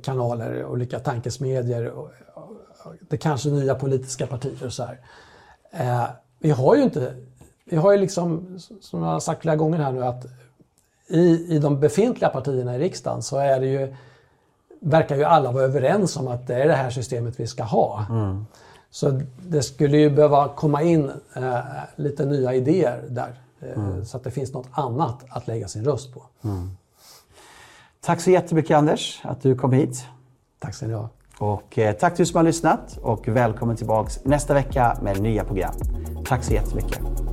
kanaler, olika tankesmedjor, och det kanske nya politiska partier och så här. Vi har ju liksom, som jag har sagt flera gånger här nu, att i de befintliga partierna i riksdagen så är det ju, verkar ju alla vara överens om att det är det här systemet vi ska ha. Så det skulle ju behöva komma in lite nya idéer där. Så att det finns något annat att lägga sin röst på. Tack så jättemycket, Anders, att du kom hit. Tack ska ni ha. Och tack till er som har lyssnat, och välkommen tillbaka nästa vecka med nya program. Tack så jättemycket.